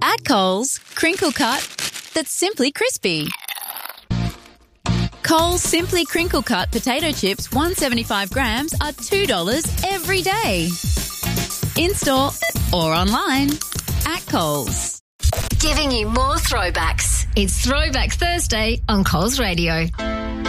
At Coles, crinkle cut that's simply crispy. Coles Simply Crinkle Cut potato chips, 175 grams, are $2 every day. In-store or online at Coles. Giving you more throwbacks. It's Throwback Thursday on Coles Radio.